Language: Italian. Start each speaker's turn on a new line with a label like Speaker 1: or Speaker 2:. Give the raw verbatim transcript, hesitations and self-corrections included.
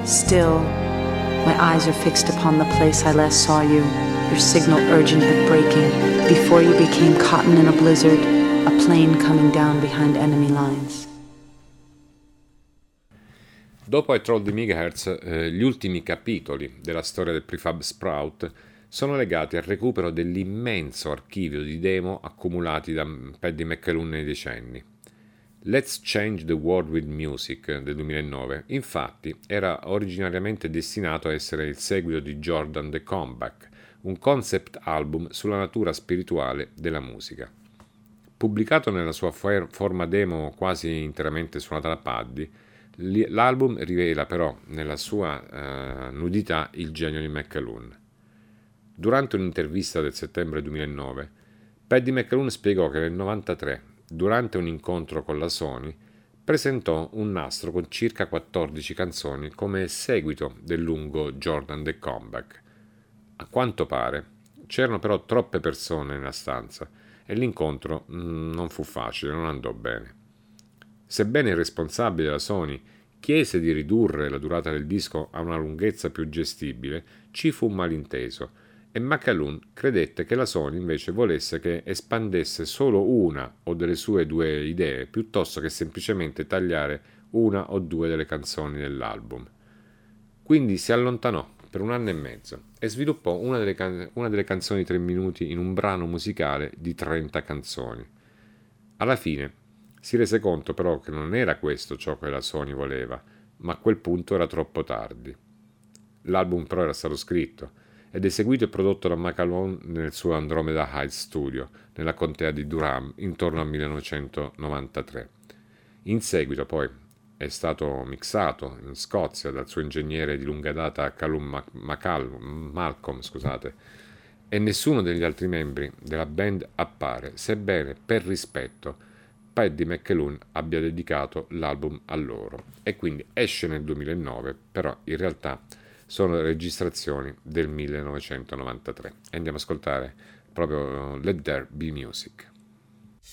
Speaker 1: Still, my eyes are fixed upon the place I last saw you, your signal urgent but breaking, before you became cotton in a blizzard, a plane coming down behind enemy lines.
Speaker 2: Dopo I Troll di Megahertz, eh, gli ultimi capitoli della storia del prefab Sprout sono legati al recupero dell'immenso archivio di demo accumulati da Paddy McAloon nei decenni. Let's Change the World with Music del duemilanove, infatti, era originariamente destinato a essere il seguito di Jordan the Comeback, un concept album sulla natura spirituale della musica. Pubblicato nella sua forma demo quasi interamente suonata da Paddy, l'album rivela però nella sua uh, nudità il genio di McAloon. Durante un'intervista del settembre duemilanove, Paddy McAloon spiegò che nel novantatré, durante un incontro con la Sony, presentò un nastro con circa quattordici canzoni come seguito del lungo Jordan the Comeback. A quanto pare c'erano però troppe persone nella stanza e l'incontro mm, non fu facile, non andò bene. Sebbene il responsabile della Sony chiese di ridurre la durata del disco a una lunghezza più gestibile, ci fu un malinteso e McAloon credette che la Sony invece volesse che espandesse solo una o delle sue due idee piuttosto che semplicemente tagliare una o due delle canzoni dell'album. Quindi si allontanò per un anno e mezzo e sviluppò una delle, can- una delle canzoni di tre minuti in un brano musicale di trenta canzoni. Alla fine si rese conto però che non era questo ciò che la Sony voleva, ma a quel punto era troppo tardi. L'album però era stato scritto ed eseguito e prodotto da McAloon nel suo Andromeda Heights Studio, nella contea di Durham, intorno al millenovecentonovantatré. In seguito poi è stato mixato in Scozia dal suo ingegnere di lunga data Callum Macallum, Malcolm, scusate, e nessuno degli altri membri della band appare, sebbene per rispetto Paddy McAloon abbia dedicato l'album a loro, e quindi esce nel duemilanove, però in realtà sono registrazioni del millenovecentonovantatré. E andiamo ad ascoltare proprio Let There Be Music.